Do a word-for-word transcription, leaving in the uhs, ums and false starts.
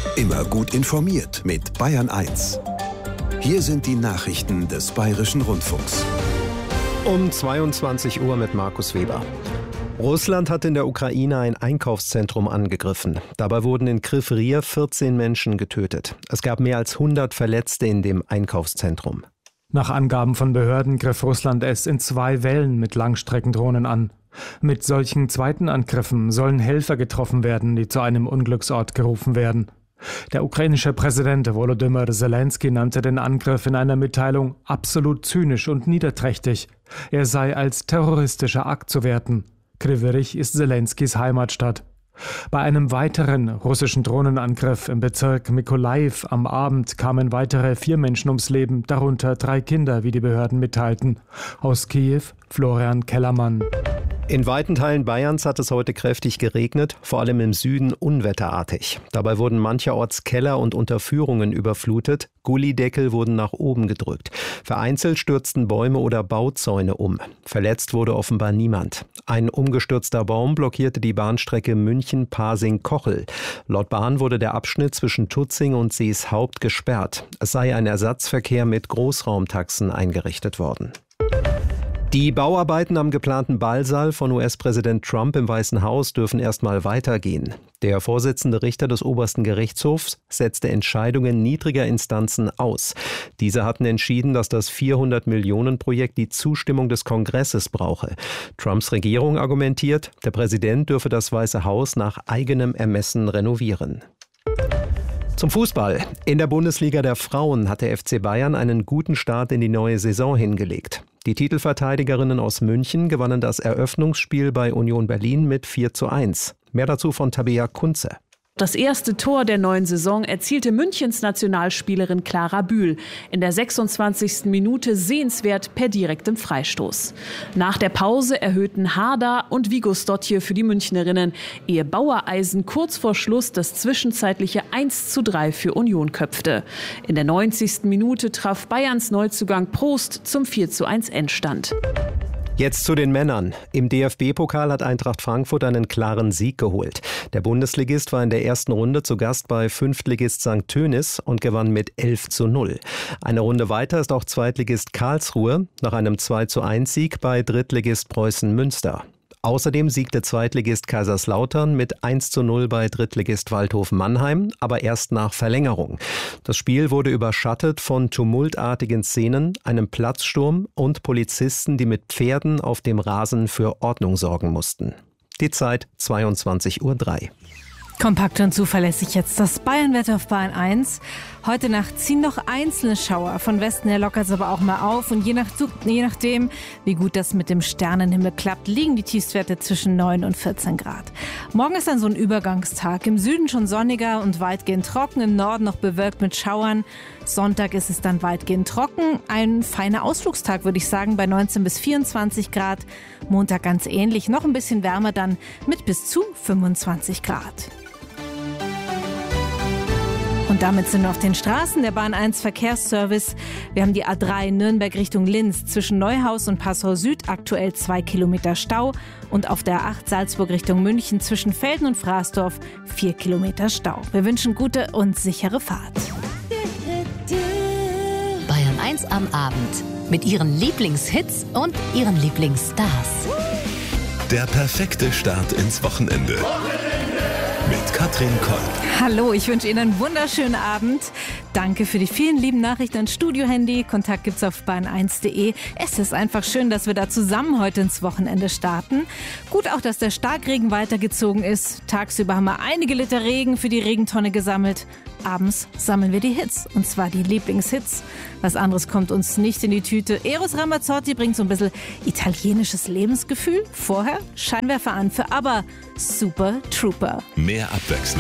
Immer gut informiert mit Bayern eins. Hier sind die Nachrichten des Bayerischen Rundfunks. Um zweiundzwanzig Uhr mit Markus Weber. Russland hat in der Ukraine ein Einkaufszentrum angegriffen. Dabei wurden in Kryw Rih vierzehn Menschen getötet. Es gab mehr als hundert Verletzte in dem Einkaufszentrum. Nach Angaben von Behörden griff Russland es in zwei Wellen mit Langstreckendrohnen an. Mit solchen zweiten Angriffen sollen Helfer getroffen werden, die zu einem Unglücksort gerufen werden. Der ukrainische Präsident Volodymyr Zelensky nannte den Angriff in einer Mitteilung absolut zynisch und niederträchtig. Er sei als terroristischer Akt zu werten. Kryw Rih ist Zelenskys Heimatstadt. Bei einem weiteren russischen Drohnenangriff im Bezirk Mykolaiv am Abend kamen weitere vier Menschen ums Leben, darunter drei Kinder, wie die Behörden mitteilten. Aus Kiew, Florian Kellermann. In weiten Teilen Bayerns hat es heute kräftig geregnet, vor allem im Süden unwetterartig. Dabei wurden mancherorts Keller und Unterführungen überflutet, Gullydeckel wurden nach oben gedrückt. Vereinzelt stürzten Bäume oder Bauzäune um. Verletzt wurde offenbar niemand. Ein umgestürzter Baum blockierte die Bahnstrecke München-Pasing-Kochel. Laut Bahn wurde der Abschnitt zwischen Tutzing und Seeshaupt gesperrt. Es sei ein Ersatzverkehr mit Großraumtaxen eingerichtet worden. Die Bauarbeiten am geplanten Ballsaal von U S-Präsident Trump im Weißen Haus dürfen erstmal weitergehen. Der Vorsitzende Richter des obersten Gerichtshofs setzte Entscheidungen niedriger Instanzen aus. Diese hatten entschieden, dass das vierhundert Millionen Projekt die Zustimmung des Kongresses brauche. Trumps Regierung argumentiert, der Präsident dürfe das Weiße Haus nach eigenem Ermessen renovieren. Zum Fußball. In der Bundesliga der Frauen hat der F C Bayern einen guten Start in die neue Saison hingelegt. Die Titelverteidigerinnen aus München gewannen das Eröffnungsspiel bei Union Berlin mit vier zu eins. Mehr dazu von Tabea Kunze. Das erste Tor der neuen Saison erzielte Münchens Nationalspielerin Clara Bühl. In der sechsundzwanzigsten Minute sehenswert per direktem Freistoß. Nach der Pause erhöhten Harda und Viggo Stotje für die Münchnerinnen, ehe Bauereisen kurz vor Schluss das zwischenzeitliche eins zu drei für Union köpfte. In der neunzigsten Minute traf Bayerns Neuzugang Prost zum vier zu eins Endstand. Jetzt zu den Männern. Im D F B-Pokal hat Eintracht Frankfurt einen klaren Sieg geholt. Der Bundesligist war in der ersten Runde zu Gast bei Fünftligist Sankt Tönis und gewann mit elf zu null. Eine Runde weiter ist auch Zweitligist Karlsruhe nach einem zwei zu eins Sieg bei Drittligist Preußen Münster. Außerdem siegte Zweitligist Kaiserslautern mit eins zu null bei Drittligist Waldhof Mannheim, aber erst nach Verlängerung. Das Spiel wurde überschattet von tumultartigen Szenen, einem Platzsturm und Polizisten, die mit Pferden auf dem Rasen für Ordnung sorgen mussten. Die Zeit zweiundzwanzig Uhr drei. Kompakt und zuverlässig jetzt das Bayernwetter auf Bayern eins. Heute Nacht ziehen noch einzelne Schauer. Von Westen her lockert es aber auch mal auf. Und je, nach, je nachdem, wie gut das mit dem Sternenhimmel klappt, liegen die Tiefstwerte zwischen neun und vierzehn Grad. Morgen ist dann so ein Übergangstag. Im Süden schon sonniger und weitgehend trocken. Im Norden noch bewölkt mit Schauern. Sonntag ist es dann weitgehend trocken. Ein feiner Ausflugstag, würde ich sagen, bei neunzehn bis vierundzwanzig Grad. Montag ganz ähnlich. Noch ein bisschen wärmer dann mit bis zu fünfundzwanzig Grad. Und damit sind wir auf den Straßen der Bahn eins Verkehrsservice. Wir haben die A drei Nürnberg Richtung Linz zwischen Neuhaus und Passau Süd aktuell zwei Kilometer Stau. Und auf der A acht Salzburg Richtung München zwischen Velden und Fraßdorf vier Kilometer Stau. Wir wünschen gute und sichere Fahrt. Bayern eins am Abend mit ihren Lieblingshits und ihren Lieblingsstars. Der perfekte Start ins Wochenende. Mit Katrin Kolb. Hallo, ich wünsche Ihnen einen wunderschönen Abend. Danke für die vielen lieben Nachrichten ans Studio-Handy. Kontakt gibt's auf bayern eins punkt de. Es ist einfach schön, dass wir da zusammen heute ins Wochenende starten. Gut auch, dass der Starkregen weitergezogen ist. Tagsüber haben wir einige Liter Regen für die Regentonne gesammelt. Abends sammeln wir die Hits, und zwar die Lieblingshits. Was anderes kommt uns nicht in die Tüte. Eros Ramazzotti bringt so ein bisschen italienisches Lebensgefühl. Vorher Scheinwerfer an für ABBA, Super Trooper. Mehr Abwechslung